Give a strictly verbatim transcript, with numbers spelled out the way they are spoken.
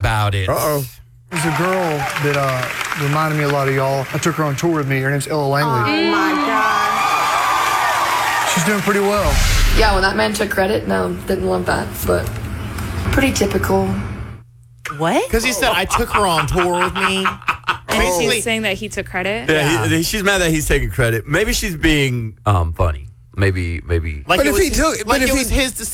about it. Uh-oh. There's a girl that uh, reminded me a lot of y'all. I took her on tour with me. Her name's Ella Langley. Oh, my God. She's doing pretty well. Yeah, when that man took credit, no, didn't love that, but pretty typical. What? Because he said, I took her on tour with me. And Basically- she's saying that he took credit. Yeah, he, she's mad that he's taking credit. Maybe she's being um, funny. Maybe, maybe. Like But it if was, he took- like but if it he- was his decision.